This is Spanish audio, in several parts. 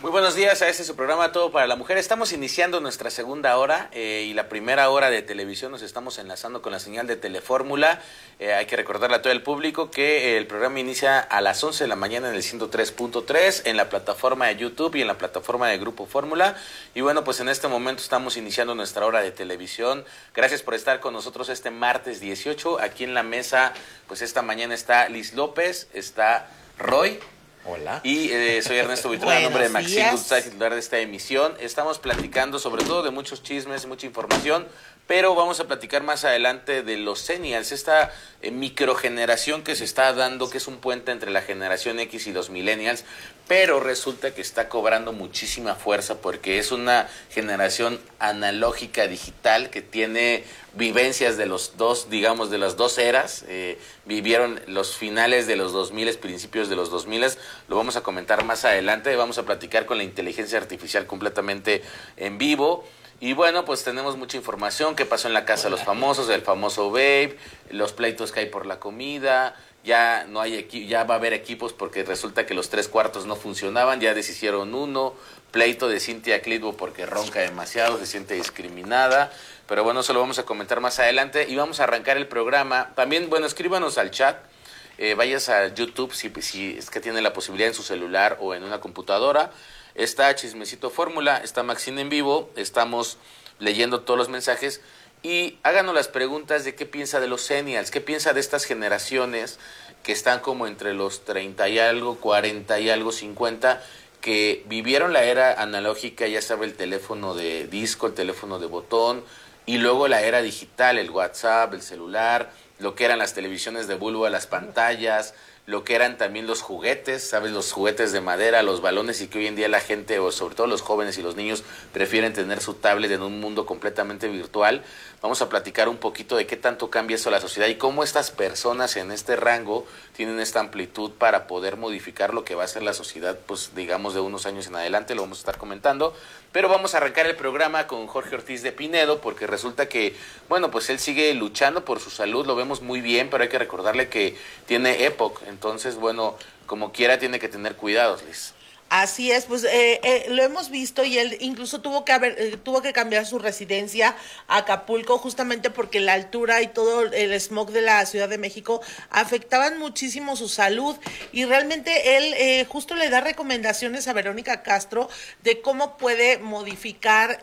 Muy buenos días a este su programa Todo para la Mujer. Estamos iniciando nuestra segunda hora y la primera hora de televisión nos estamos enlazando con la señal de Telefórmula. Hay que recordarle a todo el público que el programa inicia a las 11 de la mañana en el 103.3 en la plataforma de YouTube y en la plataforma de Grupo Fórmula. Y bueno, pues en este momento estamos iniciando nuestra hora de televisión. Gracias por estar con nosotros este martes 18. Aquí en la mesa, pues esta mañana está Liz López, está Roy. Hola. Y soy Ernesto Buitrón, en nombre de Maxim Guzmán, titular de esta emisión. Estamos platicando sobre todo de muchos chismes, mucha información, pero vamos a platicar más adelante de los Zennials, esta microgeneración que se está dando, que es un puente entre la generación X y los Millennials, pero resulta que está cobrando muchísima fuerza porque es una generación analógica digital que tiene vivencias de los dos, digamos, de las dos eras. Vivieron los finales de los 2000, principios de los 2000, lo vamos a comentar más adelante. Vamos a platicar con la inteligencia artificial completamente en vivo. Y bueno, pues tenemos mucha información, qué pasó en la casa de los famosos, el famoso Babe, los pleitos que hay por la comida. Ya no hay ya va a haber equipos porque resulta que los 3/4 no funcionaban, ya deshicieron uno, pleito de Cynthia Clitbo porque ronca demasiado, se siente discriminada, pero bueno, eso lo vamos a comentar más adelante y vamos a arrancar el programa. También, bueno, escríbanos al chat, vayas a YouTube si es que tiene la posibilidad en su celular o en una computadora. Está Chismecito Fórmula, está Maxine en vivo, estamos leyendo todos los mensajes. Y háganos las preguntas de qué piensa de los Zennials, qué piensa de estas generaciones que están como entre los 30 y algo, 40 y algo, 50, que vivieron la era analógica, ya sabe, el teléfono de disco, el teléfono de botón, y luego la era digital, el WhatsApp, el celular, lo que eran las televisiones de bulbo, las pantallas, lo que eran también los juguetes, ¿sabes? Los juguetes de madera, los balones, y que hoy en día la gente, o sobre todo los jóvenes y los niños, prefieren tener su tablet en un mundo completamente virtual. Vamos a platicar un poquito de qué tanto cambia eso a la sociedad y cómo estas personas en este rango tienen esta amplitud para poder modificar lo que va a ser la sociedad, pues digamos de unos años en adelante, lo vamos a estar comentando. Pero vamos a arrancar el programa con Jorge Ortiz de Pinedo, porque resulta que, bueno, pues él sigue luchando por su salud, lo vemos muy bien, pero hay que recordarle que tiene EPOC, entonces, bueno, como quiera tiene que tener cuidados, Liz. Así es, pues lo hemos visto y él incluso tuvo que cambiar su residencia a Acapulco justamente porque la altura y todo el smog de la Ciudad de México afectaban muchísimo su salud y realmente él justo le da recomendaciones a Verónica Castro de cómo puede modificar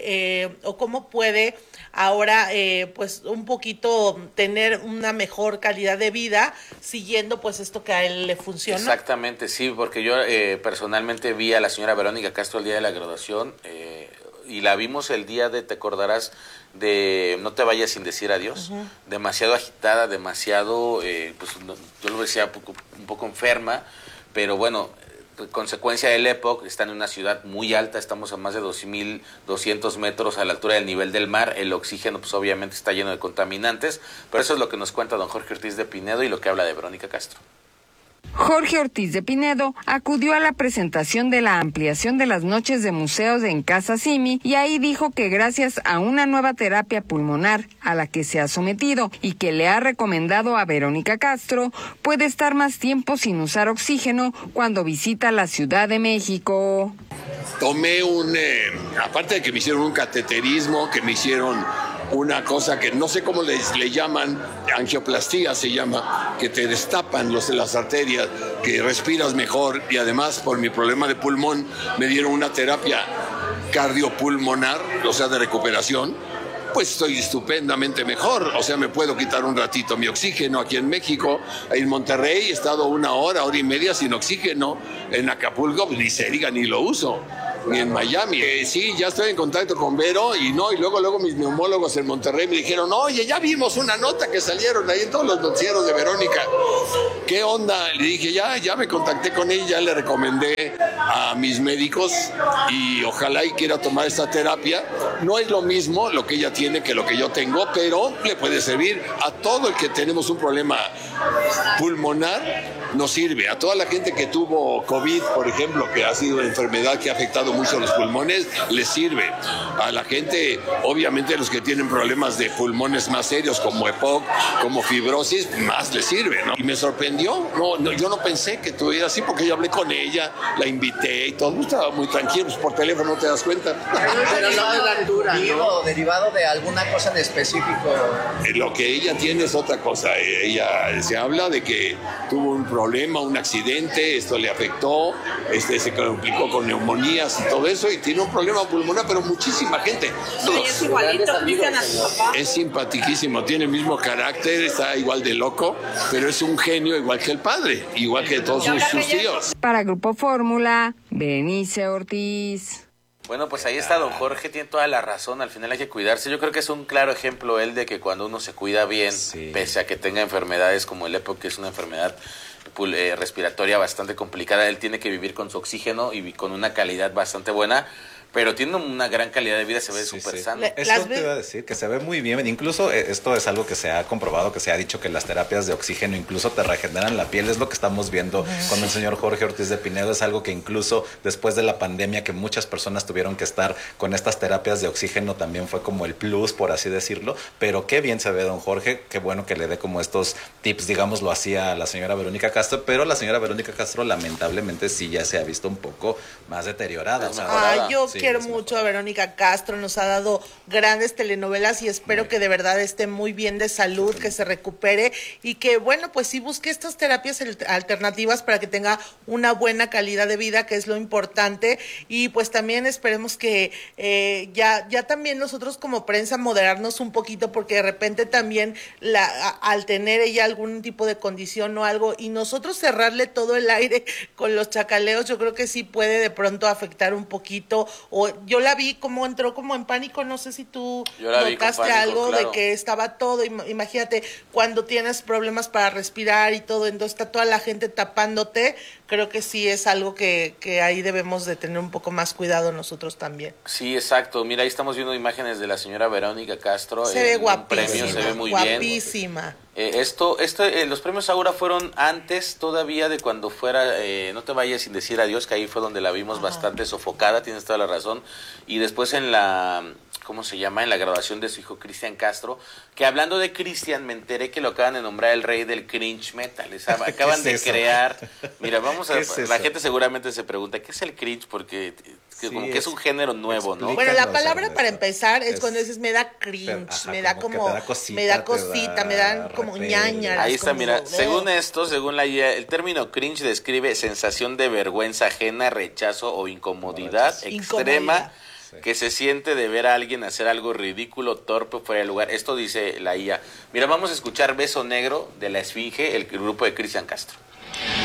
o cómo puede ahora pues un poquito tener una mejor calidad de vida siguiendo pues esto que a él le funciona. Exactamente, sí, porque yo personalmente vi a la señora Verónica Castro el día de la graduación y la vimos el día de, te acordarás, de No te vayas sin decir adiós, demasiado agitada, demasiado, pues yo lo decía un poco enferma, pero bueno, consecuencia del EPOC, está en una ciudad muy alta, estamos a más de 2.200 metros a la altura del nivel del mar, el oxígeno pues obviamente está lleno de contaminantes, pero eso es lo que nos cuenta don Jorge Ortiz de Pinedo y lo que habla de Verónica Castro. Jorge Ortiz de Pinedo acudió a la presentación de la ampliación de las noches de museos en Casa Simi y ahí dijo que gracias a una nueva terapia pulmonar a la que se ha sometido y que le ha recomendado a Verónica Castro, puede estar más tiempo sin usar oxígeno cuando visita la Ciudad de México. Tomé aparte de que me hicieron un cateterismo, que me hicieron una cosa que no sé cómo le llaman, angioplastía se llama, que te destapan las arterias, que respiras mejor, y además por mi problema de pulmón me dieron una terapia cardiopulmonar, o sea, de recuperación. Pues estoy estupendamente mejor, o sea, me puedo quitar un ratito mi oxígeno aquí en México. En Monterrey he estado una hora y media sin oxígeno. En Acapulco ni se diga, ni lo uso, ni en Miami. Sí, ya estoy en contacto con Vero y luego mis neumólogos en Monterrey me dijeron, oye, ya vimos una nota que salieron ahí en todos los noticieros de Verónica. ¿Qué onda? Le dije, ya me contacté con ella, ya le recomendé a mis médicos y ojalá y quiera tomar esta terapia. No es lo mismo lo que ella tiene que lo que yo tengo, pero le puede servir a todo el que tenemos un problema pulmonar. no sirve. A toda la gente que tuvo COVID, por ejemplo, que ha sido una enfermedad que ha afectado mucho a los pulmones, les sirve. A la gente, obviamente los que tienen problemas de pulmones más serios como EPOC, como fibrosis, más les sirve, ¿no? Y me sorprendió, yo no pensé que tuviera así, porque yo hablé con ella, la invité y todo, estaba muy tranquilo, pues por teléfono no te das cuenta. Pero no de la altura, ¿no? Derivado de alguna cosa en específico. Lo que ella tiene es otra cosa. Ella se habla de que tuvo un problema, un accidente, esto le afectó, se complicó con neumonías y todo eso, y tiene un problema pulmonar, pero muchísima gente. Es igualito, Cristian, a su papá. Es simpaticísimo, tiene el mismo carácter, está igual de loco, pero es un genio igual que el padre, igual que todos sus tíos. Para Grupo Fórmula, Berenice Ortiz. Bueno, pues ahí está don Jorge, tiene toda la razón, al final hay que cuidarse. Yo creo que es un claro ejemplo él de que cuando uno se cuida bien, pese a que tenga enfermedades como el EPOC, que es una enfermedad respiratoria bastante complicada, él tiene que vivir con su oxígeno y con una calidad bastante buena, pero tiene una gran calidad de vida, se ve súper sano. Eso te iba a decir, que se ve muy bien. Incluso esto es algo que se ha comprobado, que se ha dicho que las terapias de oxígeno incluso te regeneran la piel. Es lo que estamos viendo con el señor Jorge Ortiz de Pinedo. Es algo que incluso después de la pandemia, que muchas personas tuvieron que estar con estas terapias de oxígeno, también fue como el plus, por así decirlo. Pero qué bien se ve don Jorge, qué bueno que le dé como estos tips, digámoslo así, a la señora Verónica Castro. Pero la señora Verónica Castro lamentablemente sí ya se ha visto un poco más deteriorada. Yo quiero mucho a Verónica Castro, nos ha dado grandes telenovelas y espero que de verdad esté muy bien de salud, que se recupere y que, bueno, pues sí busque estas terapias alternativas para que tenga una buena calidad de vida, que es lo importante. Y pues también esperemos que ya también nosotros como prensa moderarnos un poquito, porque de repente también al tener ella algún tipo de condición o algo y nosotros cerrarle todo el aire con los chacaleos, yo creo que sí puede de pronto afectar un poquito. O yo la vi como entró como en pánico, no sé si tú notaste algo, claro, de que estaba todo, imagínate, cuando tienes problemas para respirar y todo, entonces está toda la gente tapándote. Creo que sí es algo que ahí debemos de tener un poco más cuidado nosotros también. Sí, exacto. Mira, ahí estamos viendo imágenes de la señora Verónica Castro. Se ve guapísima. Premio, se ve muy guapísima. Bien. Los premios Aura fueron antes todavía de cuando fuera No te vayas sin decir adiós, que ahí fue donde la vimos bastante sofocada, tienes toda la razón. Y después en la... ¿cómo se llama? En la graduación de su hijo Cristian Castro, que hablando de Cristian, me enteré que lo acaban de nombrar el rey del cringe metal. Acaban de crear, mira, la gente seguramente se pregunta, ¿qué es el cringe? Porque como que es un género nuevo, ¿no? Bueno, la palabra para empezar es cuando dices me da cringe, me da como, me da cosita, me dan como ñañaras. Ahí está, mira, según esto, según la guía, el término cringe describe sensación de vergüenza ajena, rechazo o incomodidad extrema que se siente de ver a alguien hacer algo ridículo, torpe, fuera de lugar. Esto dice la IA. Mira, vamos a escuchar Beso Negro de La Esfinge, el grupo de Cristian Castro.